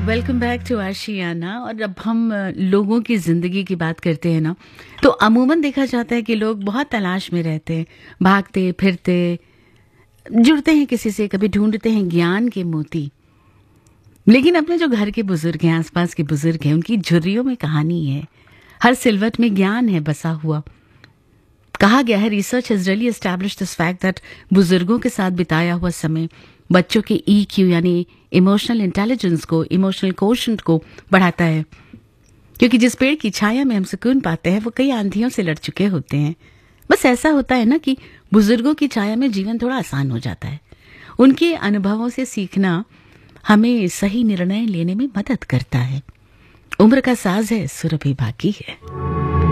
Welcome back to आशियाना। और अब हम लोगों की ज़िंदगी की बात करते हैं ना, तो अमूमन देखा जाता है कि लोग बहुत तलाश में रहते हैं, भागते फिरते, जुड़ते हैं किसी से, कभी ढूंढते हैं ज्ञान के मोती। लेकिन अपने जो घर के बुजुर्ग हैं, आसपास के बुजुर्ग हैं, उनकी झुर्रियों में कहानी है, हर सिलवट में ज्ञान है बसा हुआ। कहा गया है, research has really established this fact that बुजुर्गों के साथ बिताया हुआ समय बच्चों के EQ यानी इमोशनल इंटेलिजेंस को, इमोशनल कोशेंट को बढ़ाता है। क्योंकि जिस पेड़ की छाया में हम सुकून पाते हैं वो कई आंधियों से लड़ चुके होते हैं। बस ऐसा होता है ना कि बुजुर्गों की छाया में जीवन थोड़ा आसान हो जाता है। उनके अनुभवों से सीखना हमें सही निर्णय लेने में मदद करता है। उम्र का साज है, सुरभि बाकी है।